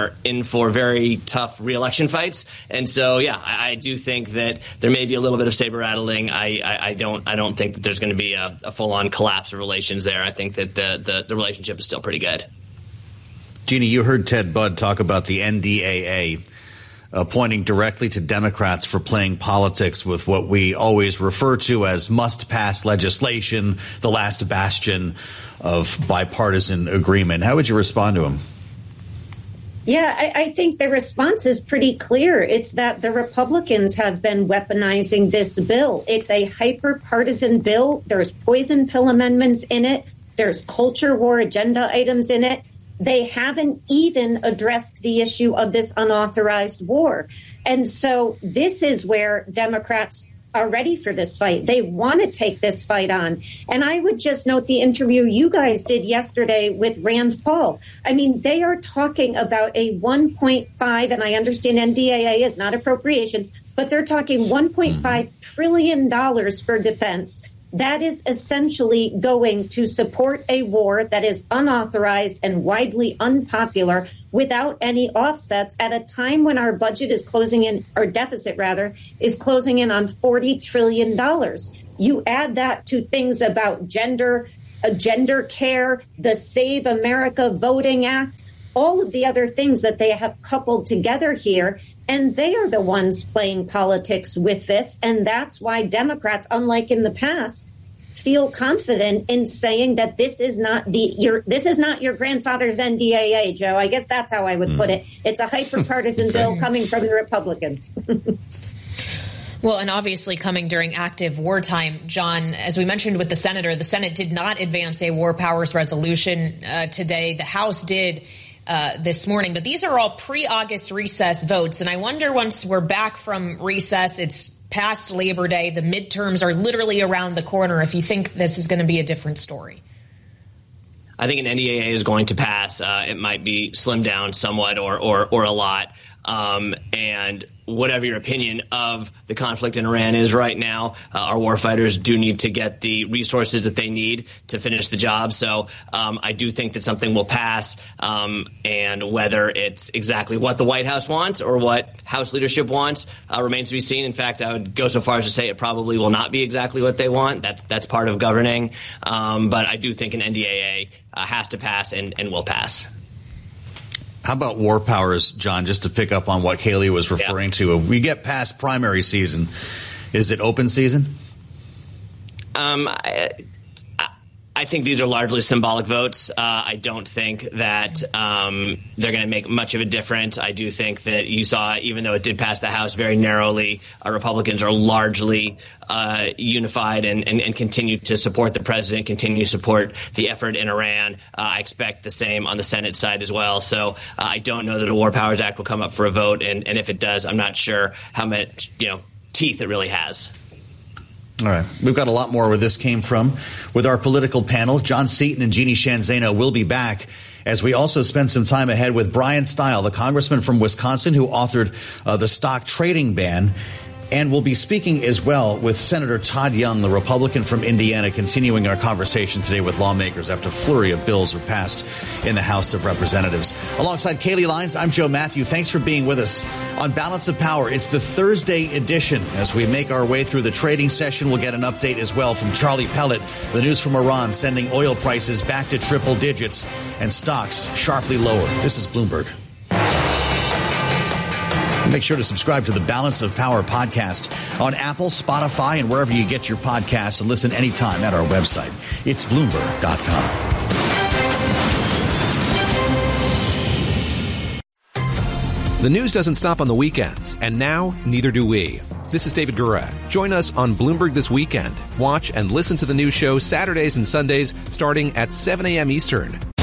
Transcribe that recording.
are in for very tough re-election fights. And so, yeah, I do think that there may be a little bit of saber rattling. I don't think that there's going to be a full-on collapse of relations there. I think that the relationship is still pretty good. Jeannie, you heard Ted Budd talk about the NDAA pointing directly to Democrats for playing politics with what we always refer to as must-pass legislation, the last bastion of bipartisan agreement. How would you respond to him? Yeah, I think the response is pretty clear. It's that the Republicans have been weaponizing this bill. It's a hyper-partisan bill. There's poison pill amendments in it. There's culture war agenda items in it. They haven't even addressed the issue of this unauthorized war. And so this is where Democrats are ready for this fight. They want to take this fight on. And I would just note the interview you guys did yesterday with Rand Paul. I mean, they are talking about a 1.5, and I understand NDAA is not appropriation, but they're talking $1.5 trillion for defense. That is essentially going to support a war that is unauthorized and widely unpopular without any offsets at a time when our budget is closing in, or deficit rather, is closing in on $40 trillion. You add that to things about gender care, the Save America Voting Act, all of the other things that they have coupled together here. And they are the ones playing politics with this. And that's why Democrats, unlike in the past, feel confident in saying that this is not your grandfather's NDAA, Joe. I guess that's how I would put it. It's a hyper-partisan bill coming from the Republicans. Well, and obviously coming during active wartime, John, as we mentioned with the senator, the Senate did not advance a war powers resolution today. The House did this morning. But these are all pre-August recess votes. And I wonder, once we're back from recess, it's past Labor Day, the midterms are literally around the corner, if you think this is going to be a different story. I think an NDAA is going to pass. It might be slimmed down somewhat or a lot. And whatever your opinion of the conflict in Iran is right now, our warfighters do need to get the resources that they need to finish the job. So I do think that something will pass. And whether it's exactly what the White House wants or what House leadership wants remains to be seen. In fact, I would go so far as to say it probably will not be exactly what they want. That's part of governing. But I do think an NDAA has to pass and will pass. How about war powers, John, just to pick up on what Haley was referring to? If we get past primary season, is it open season? I think these are largely symbolic votes. I don't think that they're going to make much of a difference. I do think that you saw, even though it did pass the House very narrowly, Republicans are largely unified and continue to support the president, continue to support the effort in Iran. I expect the same on the Senate side as well. So I don't know that a War Powers Act will come up for a vote. And if it does, I'm not sure how much teeth it really has. All right. We've got a lot more where this came from with our political panel. John Seaton and Jeannie Sheehan Zaino will be back as we also spend some time ahead with Brian Stile, the congressman from Wisconsin who authored the stock trading ban. And we'll be speaking as well with Senator Todd Young, the Republican from Indiana, continuing our conversation today with lawmakers after a flurry of bills were passed in the House of Representatives. Alongside Kaylee Lyons, I'm Joe Matthew. Thanks for being with us on Balance of Power. It's the Thursday edition. As we make our way through the trading session, we'll get an update as well from Charlie Pellet. The news from Iran sending oil prices back to triple digits and stocks sharply lower. This is Bloomberg. Make sure to subscribe to the Balance of Power podcast on Apple, Spotify, and wherever you get your podcasts, and listen anytime at our website. It's Bloomberg.com. The news doesn't stop on the weekends, and now neither do we. This is David Gura. Join us on Bloomberg This Weekend. Watch and listen to the news show Saturdays and Sundays starting at 7 a.m. Eastern.